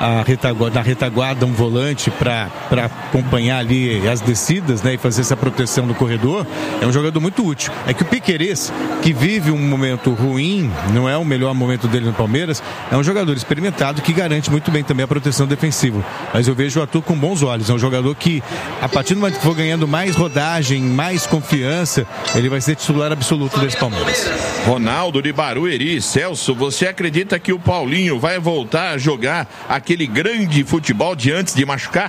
na retaguarda um volante para acompanhar ali as descidas, né, e fazer essa proteção do corredor, é um jogador muito útil. É que o Piquerez, que vive um momento ruim, não é o melhor momento dele no Palmeiras, é um jogador experimentado que garante muito bem também a proteção defensiva. Mas eu vejo o Arthur com bons olhos. É um jogador que, a partir do momento que for ganhando mais rodagem, mais confiança, ele vai ser titular absoluto desse Palmeiras. Ronaldo de Barueri. Celso, você acredita que o Paulinho vai voltar a jogar aquele grande futebol de antes de machucar?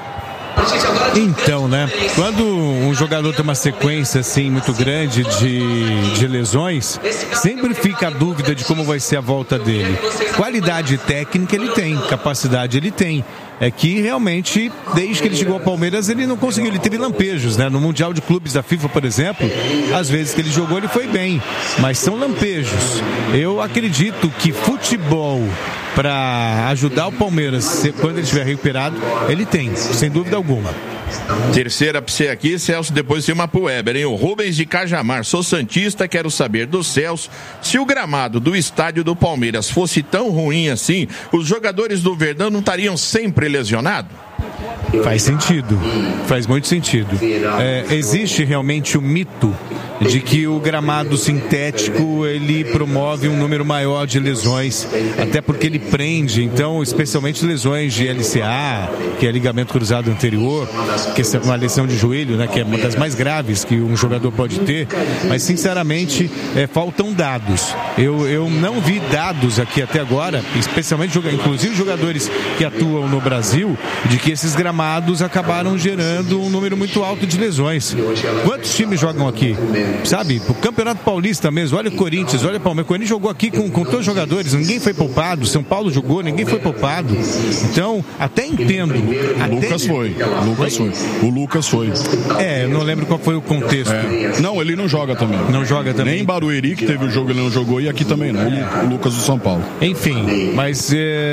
Então, né? Quando um jogador tem uma sequência assim muito grande de lesões, sempre fica a dúvida de como vai ser a volta dele. Qualidade técnica ele tem, capacidade ele tem. É que realmente, desde que ele chegou ao Palmeiras, ele não conseguiu, ele teve lampejos, né? No Mundial de Clubes da FIFA, por exemplo, às vezes que ele jogou, ele foi bem, mas são lampejos. Eu acredito que futebol para ajudar o Palmeiras, quando ele estiver recuperado, ele tem, sem dúvida alguma. Terceira pra você aqui, Celso, depois tem uma pro Weber, hein? O Rubens de Cajamar. Sou santista, quero saber do Celso se o gramado do estádio do Palmeiras fosse tão ruim assim, os jogadores do Verdão não estariam sempre lesionados? Faz sentido, faz muito sentido. Existe realmente o mito de que o gramado sintético ele promove um número maior de lesões, até porque ele prende, então, especialmente lesões de LCA, que é ligamento cruzado anterior, que é uma lesão de joelho, né, que é uma das mais graves que um jogador pode ter, mas sinceramente faltam dados. Eu não vi dados aqui até agora, especialmente, inclusive jogadores que atuam no Brasil, de que esses gramados acabaram gerando um número muito alto de lesões. Quantos times jogam aqui? Sabe, o Campeonato Paulista mesmo, olha o Corinthians, olha o Palmeiras. O Corinthians jogou aqui com todos os jogadores, ninguém foi poupado. São Paulo jogou, ninguém foi poupado. Então, até entendo. O Lucas foi. Eu não lembro qual foi o contexto. Não, ele não joga também. Não joga também. Nem em Barueri, que teve o jogo, ele não jogou, e aqui também não. O Lucas do São Paulo. Enfim, mas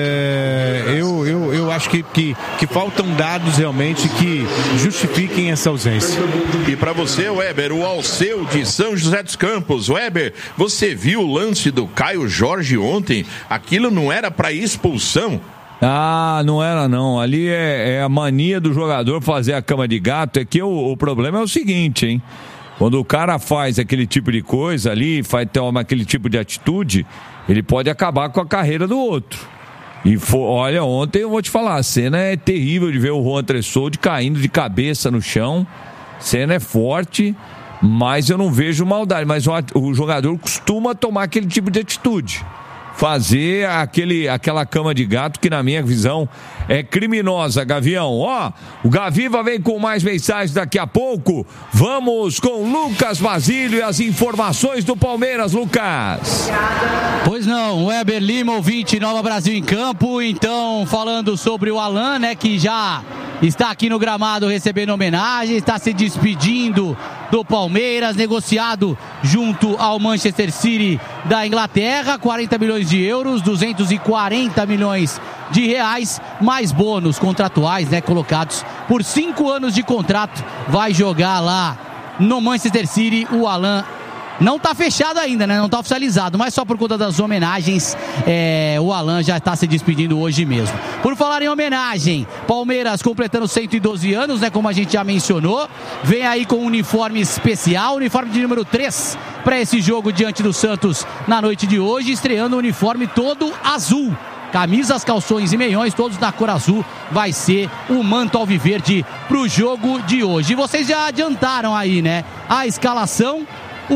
eu acho que faltam dados realmente que justifiquem essa ausência. E para você, Weber, o Alceu de São José dos Campos. Weber, você viu o lance do Caio Jorge ontem? Aquilo não era para expulsão? Não era não. Ali é a mania do jogador fazer a cama de gato. É que o problema é o seguinte, hein? Quando o cara faz aquele tipo de coisa ali, toma aquele tipo de atitude, ele pode acabar com a carreira do outro. Olha, ontem eu vou te falar, a cena é terrível de ver o Juan Tressoldi caindo de cabeça no chão. A cena é forte, mas eu não vejo maldade. Mas o jogador costuma tomar aquele tipo de atitude. Fazer aquela cama de gato que, na minha visão, é criminosa, Gavião. O Gaviva vem com mais mensagens daqui a pouco. Vamos com Lucas Basílio e as informações do Palmeiras, Lucas. Pois não, Weber Lima, ouvinte, Nova Brasil em Campo. Então, falando sobre o Alan, né, que já está aqui no gramado recebendo homenagem, está se despedindo do Palmeiras, negociado junto ao Manchester City da Inglaterra, 40 milhões de euros, 240 milhões de reais, mais bônus contratuais, né, colocados por 5 anos de contrato. Vai jogar lá no Manchester City. O Alan não está fechado ainda, né? Não está oficializado, mas só por conta das homenagens, o Alan já está se despedindo hoje mesmo. Por falar em homenagem, Palmeiras completando 112 anos, né? Como a gente já mencionou, vem aí com um uniforme especial, uniforme de número 3 para esse jogo diante do Santos na noite de hoje, estreando o uniforme todo azul. Camisas, calções e meiões, todos na cor azul, vai ser o manto alviverde pro jogo de hoje. E vocês já adiantaram aí, né? A escalação.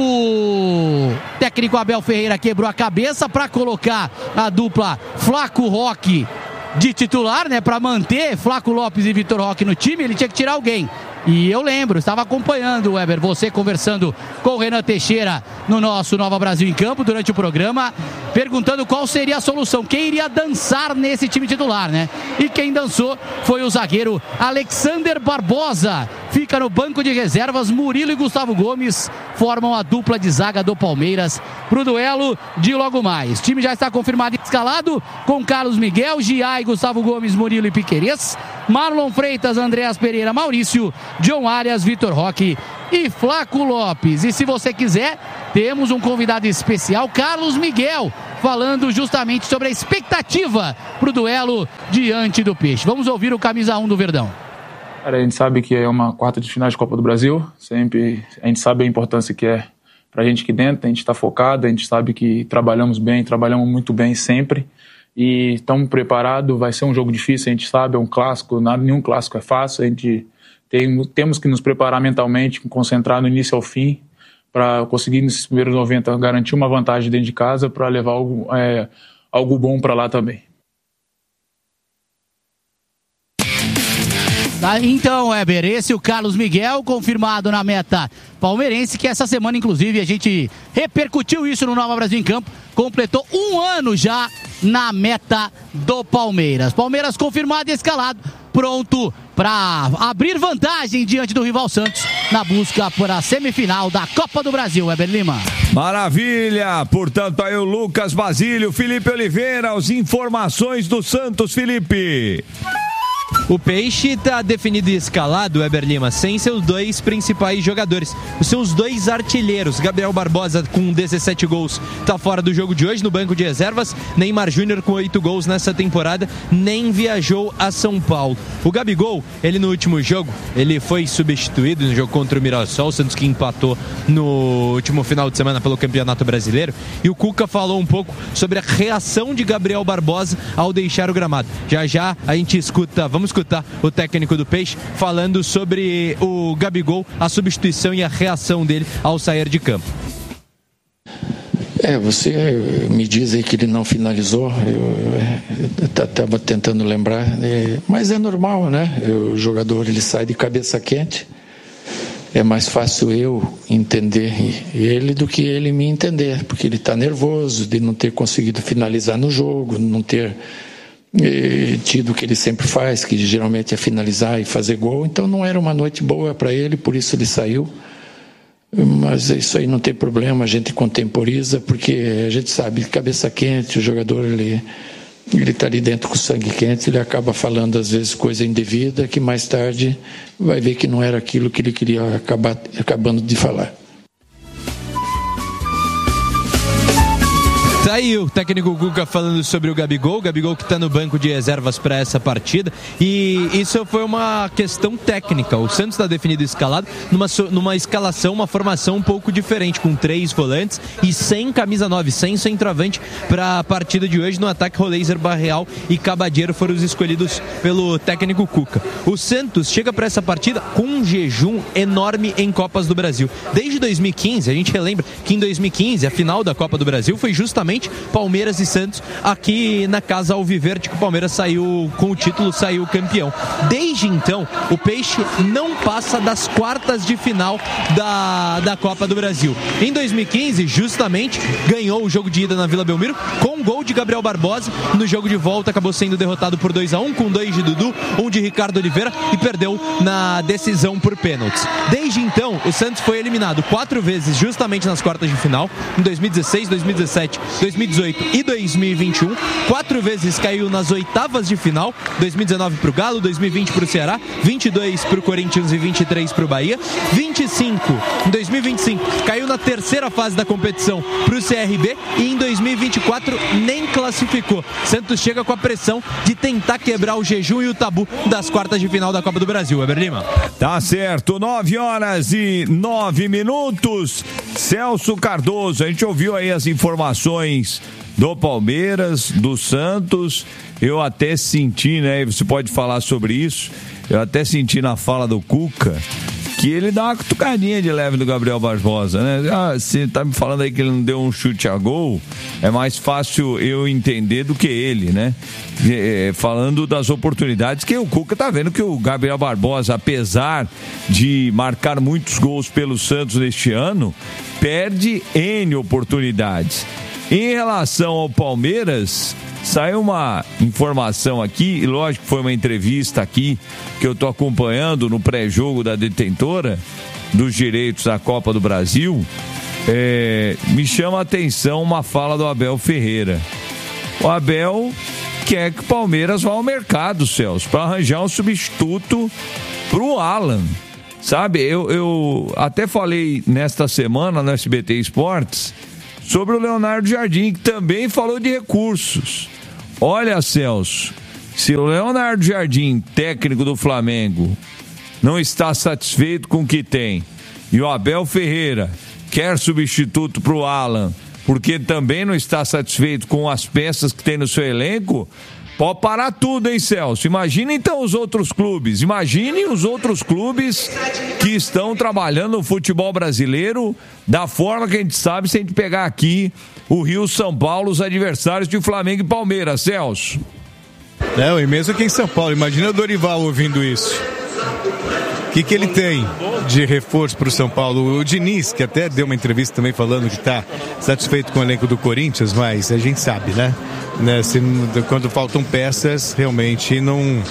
O técnico Abel Ferreira quebrou a cabeça para colocar a dupla Flaco Roque de titular, né? Para manter Flaco Lopes e Vitor Roque no time, ele tinha que tirar alguém. E eu lembro, estava acompanhando, Weber, você conversando com o Renan Teixeira no nosso Nova Brasil em Campo durante o programa, perguntando qual seria a solução, quem iria dançar nesse time titular, né? E quem dançou foi o zagueiro Alexander Barbosa. Fica no banco de reservas, Murilo e Gustavo Gomes formam a dupla de zaga do Palmeiras pro duelo de logo mais. O time já está confirmado e escalado com Carlos Miguel, Giai, Gustavo Gomes, Murilo e Piquerez, Marlon Freitas, Andreas Pereira, Maurício, John Arias, Vitor Roque e Flaco Lopes. E se você quiser, temos um convidado especial, Carlos Miguel, falando justamente sobre a expectativa para o duelo diante do Peixe. Vamos ouvir o camisa 1 do Verdão. Cara, a gente sabe que é uma quarta de final de Copa do Brasil, sempre a gente sabe a importância que é pra gente aqui dentro, a gente está focado, a gente sabe que trabalhamos muito bem sempre e estamos preparados, vai ser um jogo difícil, a gente sabe, é um clássico, nenhum clássico é fácil, a gente temos que nos preparar mentalmente, concentrar no início ao fim, para conseguir nesses primeiros 90 garantir uma vantagem dentro de casa para levar algo bom para lá também. Então, Weber, esse é o Carlos Miguel, confirmado na meta palmeirense, que essa semana, inclusive, a gente repercutiu isso no Nova Brasil em Campo, completou 1 ano já na meta do Palmeiras. Palmeiras confirmado e escalado, pronto para abrir vantagem diante do rival Santos na busca por a semifinal da Copa do Brasil, Weber Lima. Maravilha! Portanto, aí o Lucas Basílio, Felipe Oliveira, as informações do Santos, Felipe. O Peixe está definido e escalado, Weber Lima, sem seus 2 principais jogadores. Os seus 2 artilheiros, Gabriel Barbosa com 17 gols, está fora do jogo de hoje, no banco de reservas. Neymar Júnior com 8 gols nessa temporada, nem viajou a São Paulo. O Gabigol, ele no último jogo, ele foi substituído no jogo contra o Mirassol, o Santos que empatou no último final de semana pelo Campeonato Brasileiro. E o Cuca falou um pouco sobre a reação de Gabriel Barbosa ao deixar o gramado. Já a gente vamos escutar o técnico do Peixe falando sobre o Gabigol, a substituição e a reação dele ao sair de campo. Você me diz aí que ele não finalizou, eu estava tentando lembrar, mas é normal, né? O jogador ele sai de cabeça quente, é mais fácil eu entender ele do que ele me entender, porque ele está nervoso de não ter conseguido finalizar no jogo, não ter tido o que ele sempre faz, que geralmente é finalizar e fazer gol. Então não era uma noite boa para ele, por isso ele saiu. Mas isso aí não tem problema, a gente contemporiza, porque a gente sabe, cabeça quente, o jogador ele está ali dentro com sangue quente, ele acaba falando às vezes coisa indevida, que mais tarde vai ver que não era aquilo que ele queria acabando de falar. Tá aí o técnico Cuca falando sobre o Gabigol que está no banco de reservas para essa partida, e isso foi uma questão técnica. O Santos está definido e escalado numa escalação, uma formação um pouco diferente, com 3 volantes e sem camisa 9, sem centroavante para a partida de hoje. No ataque, Roleiser, Barreal e Cabadeiro foram os escolhidos pelo técnico Cuca. O Santos chega para essa partida com um jejum enorme em Copas do Brasil. Desde 2015, a gente relembra que em 2015 a final da Copa do Brasil foi justamente Palmeiras e Santos aqui na Casa Alviverde, que o Palmeiras saiu com o título, saiu campeão. Desde então, o Peixe não passa das quartas de final da Copa do Brasil. Em 2015, justamente, ganhou o jogo de ida na Vila Belmiro com um gol de Gabriel Barbosa. No jogo de volta acabou sendo derrotado por 2-1, com 2 de Dudu, 1 de Ricardo Oliveira, e perdeu na decisão por pênaltis. Desde então, o Santos foi eliminado 4 vezes justamente nas quartas de final, em 2016, 2017, 2018 e 2021, 4 vezes caiu nas oitavas de final, 2019 para o Galo, 2020 para o Ceará, 22 para o Corinthians e 23 para o Bahia, 25 em 2025 caiu na terceira fase da competição para o CRB, e em 2024 nem classificou. Santos chega com a pressão de tentar quebrar o jejum e o tabu das quartas de final da Copa do Brasil. Weber Lima. Tá certo, 9h09. Celso Cardoso, a gente ouviu aí as informações do Palmeiras, do Santos. Eu até senti, né? Você pode falar sobre isso. Eu até senti na fala do Cuca que ele dá uma cutucadinha de leve do Gabriel Barbosa, né? Você tá me falando aí que ele não deu um chute a gol, é mais fácil eu entender do que ele, né? Falando das oportunidades que o Cuca tá vendo que o Gabriel Barbosa, apesar de marcar muitos gols pelo Santos neste ano, perde N oportunidades. Em relação ao Palmeiras, saiu uma informação aqui, e lógico que foi uma entrevista aqui que eu tô acompanhando no pré-jogo da detentora dos direitos da Copa do Brasil. Me chama a atenção uma fala do Abel Ferreira. O Abel quer que o Palmeiras vá ao mercado, Celso, para arranjar um substituto pro Alan. Sabe, eu até falei nesta semana no SBT Esportes sobre o Leonardo Jardim, que também falou de recursos. Olha, Celso, se o Leonardo Jardim, técnico do Flamengo, não está satisfeito com o que tem, e o Abel Ferreira quer substituto para o Alan, porque também não está satisfeito com as peças que tem no seu elenco, pode parar tudo, hein, Celso? Imagine então os outros clubes. Imagine os outros clubes que estão trabalhando no futebol brasileiro da forma que a gente sabe se a gente pegar aqui o Rio, São Paulo, os adversários de Flamengo e Palmeiras, Celso. Não, e mesmo aqui em São Paulo, imagina o Dorival ouvindo isso. O que ele tem de reforço para o São Paulo? O Diniz, que até deu uma entrevista também falando que está satisfeito com o elenco do Corinthians, mas a gente sabe, né? Quando faltam peças, realmente não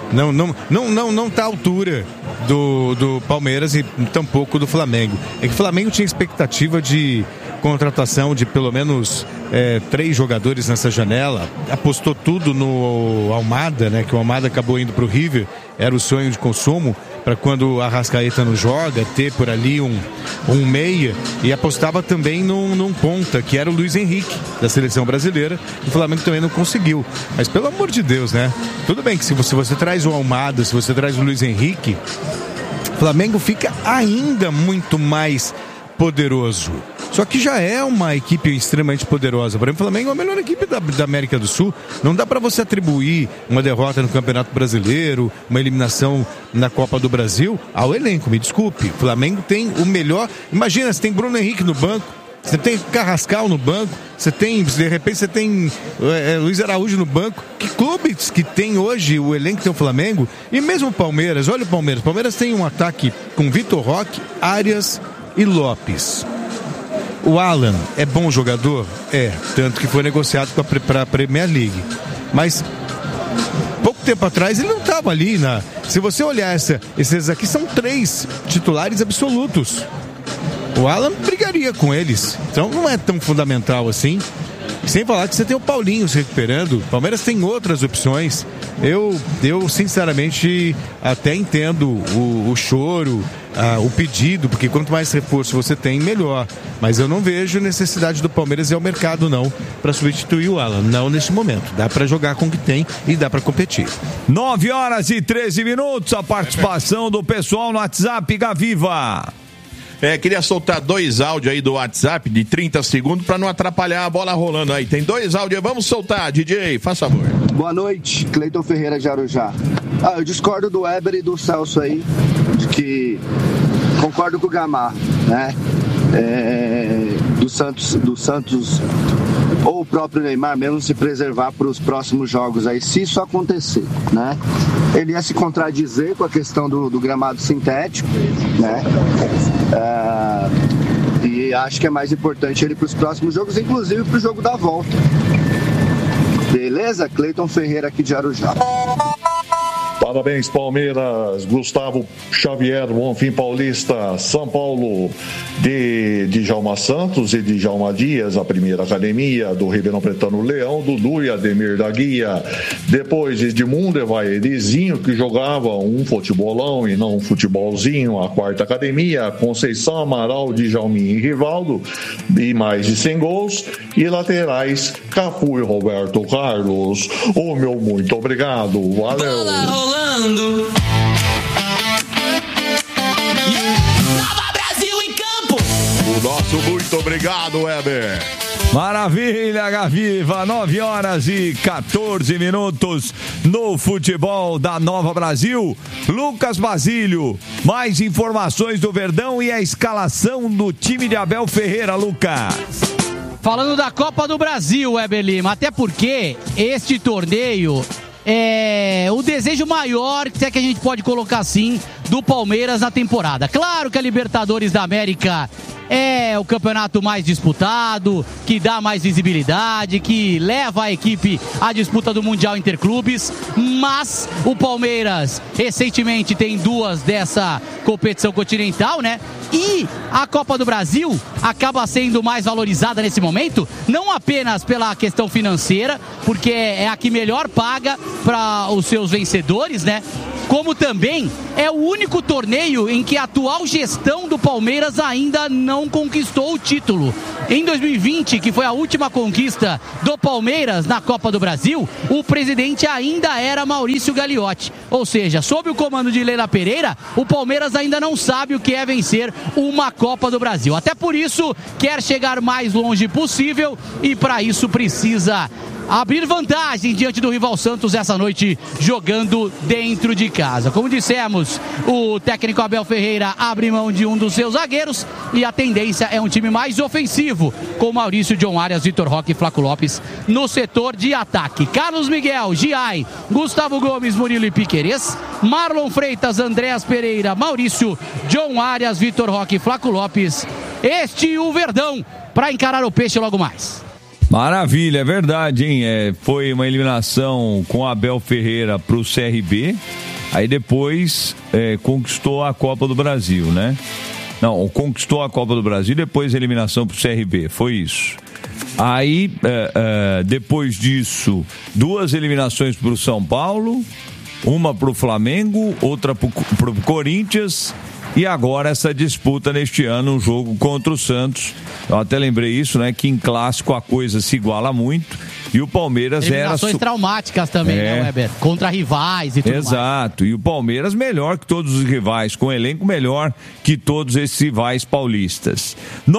está à altura do Palmeiras e tampouco do Flamengo. É que o Flamengo tinha expectativa de contratação de pelo menos 3 jogadores nessa janela, apostou tudo no Almada, né? Que o Almada acabou indo para o River, era o sonho de consumo, para quando a Arrascaeta não joga, ter por ali um meia, e apostava também num ponta, que era o Luiz Henrique, da seleção brasileira, e o Flamengo também não conseguiu. Mas pelo amor de Deus, né? Tudo bem que se você traz o Almada, se você traz o Luiz Henrique, o Flamengo fica ainda muito mais poderoso. Só que já é uma equipe extremamente poderosa. Por exemplo, o Flamengo é a melhor equipe da América do Sul. Não dá para você atribuir uma derrota no Campeonato Brasileiro, uma eliminação na Copa do Brasil ao elenco, me desculpe. O Flamengo tem o melhor. Imagina, você tem Bruno Henrique no banco, você tem Carrascal no banco, de repente você tem Luiz Araújo no banco. Que clubes que tem hoje o elenco que tem o Flamengo? E mesmo o Palmeiras, olha o Palmeiras. O Palmeiras tem um ataque com Vitor Roque, Arias e Lopes. O Alan é bom jogador? Tanto que foi negociado para a Premier League. Mas pouco tempo atrás ele não estava ali. Se você olhar esses aqui, são 3 titulares absolutos. O Alan brigaria com eles. Então não é tão fundamental assim. Sem falar que você tem o Paulinho se recuperando. O Palmeiras tem outras opções. Eu sinceramente até entendo o choro, o pedido, porque quanto mais reforço você tem, melhor. Mas eu não vejo necessidade do Palmeiras ir ao mercado, não, para substituir o Alan. Não nesse momento. Dá para jogar com o que tem e dá para competir. 9h13, a participação do pessoal no WhatsApp, Gaviva. Queria soltar 2 áudios aí do WhatsApp de 30 segundos para não atrapalhar a bola rolando aí. Tem 2 áudios, vamos soltar, DJ, faz favor. Boa noite, Cleiton Ferreira de Arujá. Eu discordo do Weber e do Celso aí, de que concordo com o Gamar, né? Do Santos ou o próprio Neymar mesmo se preservar para os próximos jogos aí, se isso acontecer, né? Ele ia se contradizer com a questão do gramado sintético, né? E acho que é mais importante ele para os próximos jogos, inclusive para o jogo da volta. Beleza? Cleiton Ferreira aqui de Arujá. Parabéns, Palmeiras. Gustavo Xavier, Bonfim Paulista, São Paulo, de Djalma Santos e de Djalma Dias, a primeira academia do Ribeirão Pretano Leão, Dudu e Ademir da Guia. Depois Edmundo Evaerizinho, que jogava um futebolão e não um futebolzinho, a quarta academia, Conceição Amaral, Djalminha e Rivaldo, e mais de 100 gols. E laterais, Cafu e Roberto Carlos. Meu muito obrigado. Valeu. Rolando. Nova Brasil em campo. O nosso muito obrigado, Weber. Maravilha, Gaviva. 9h14 no futebol da Nova Brasil. Lucas Basílio, mais informações do Verdão e a escalação do time de Abel Ferreira, Lucas. Falando da Copa do Brasil, Weber Lima, até porque este torneio é o desejo maior, se é que a gente pode colocar assim, do Palmeiras na temporada. Claro que a Libertadores da América é o campeonato mais disputado, que dá mais visibilidade, que leva a equipe à disputa do Mundial Interclubes, mas o Palmeiras recentemente tem 2 dessa competição continental, né? E a Copa do Brasil acaba sendo mais valorizada nesse momento, não apenas pela questão financeira, porque é a que melhor paga para os seus vencedores, né? como também é o único torneio em que a atual gestão do Palmeiras ainda não conquistou o título. Em 2020, que foi a última conquista do Palmeiras na Copa do Brasil, o presidente ainda era Maurício Gagliotti. Ou seja, sob o comando de Leila Pereira, o Palmeiras ainda não sabe o que é vencer uma Copa do Brasil. Até por isso, quer chegar mais longe possível e para isso precisa abrir vantagem diante do rival Santos essa noite, jogando dentro de casa. Como dissemos, o técnico Abel Ferreira abre mão de um dos seus zagueiros e a tendência é um time mais ofensivo, com Maurício, John Arias, Vitor Roque e Flaco Lopes no setor de ataque. Carlos Miguel, Giai, Gustavo Gomes, Murilo e Piquerez, Marlon Freitas, Andréas Pereira, Maurício, John Arias, Vitor Roque e Flaco Lopes. Este o Verdão para encarar o Peixe logo mais. Maravilha, é verdade, hein? Foi uma eliminação com Abel Ferreira pro CRB, aí depois conquistou a Copa do Brasil, né? Não, conquistou a Copa do Brasil, depois a eliminação pro CRB, foi isso. Aí, depois disso, 2 eliminações pro São Paulo, uma pro Flamengo, outra pro Corinthians. E agora essa disputa neste ano, um jogo contra o Santos. Eu até lembrei isso, né? Que em clássico a coisa se iguala muito. E o Palmeiras eliminações traumáticas também, né, Weber? Contra rivais e tudo mais. Exato. E o Palmeiras melhor que todos os rivais, com um elenco melhor que todos esses rivais paulistas.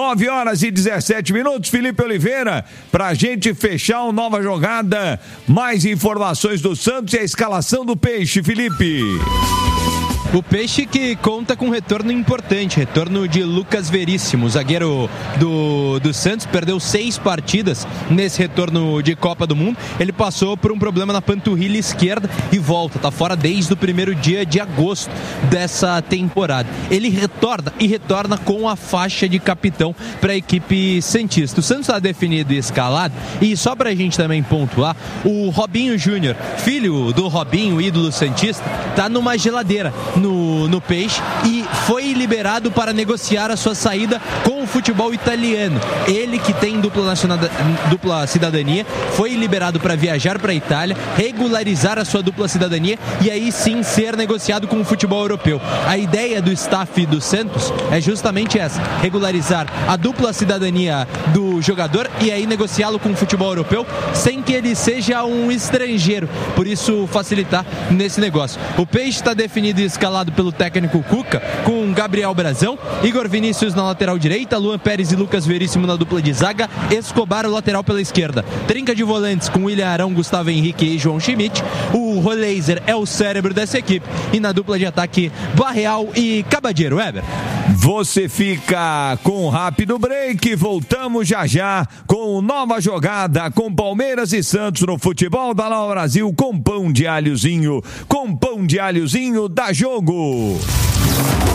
9h17, Felipe Oliveira, pra gente fechar uma nova jogada. Mais informações do Santos e a escalação do Peixe, Felipe. O Peixe que conta com um retorno importante, retorno de Lucas Veríssimo, zagueiro do Santos, perdeu 6 partidas nesse retorno de Copa do Mundo. Ele passou por um problema na panturrilha esquerda e volta, tá fora desde o primeiro dia de agosto dessa temporada. Ele retorna com a faixa de capitão para a equipe santista. O Santos está definido e escalado, e só pra gente também pontuar, o Robinho Júnior, filho do Robinho, ídolo santista, tá numa geladeira no Peixe e foi liberado para negociar a sua saída com o futebol italiano. Ele, que tem dupla cidadania, foi liberado para viajar para a Itália, regularizar a sua dupla cidadania e aí sim ser negociado com o futebol europeu. A ideia do staff do Santos é justamente essa: regularizar a dupla cidadania do jogador e aí negociá-lo com o futebol europeu sem que ele seja um estrangeiro, por isso facilitar nesse negócio. O Peixe está definido e escalado pelo técnico Cuca, com Gabriel Brazão, Igor Vinícius na lateral direita, Luan Pérez e Lucas Veríssimo na dupla de zaga, Escobar o lateral pela esquerda, trinca de volantes com William Arão, Gustavo Henrique e João Schmidt. O Roleiser é o cérebro dessa equipe e na dupla de ataque Barreal e Cabadeiro. Weber, você fica com um rápido break, voltamos já com nova jogada com Palmeiras e Santos no futebol da Nova Brasil, com pão de alhozinho, dá jogo.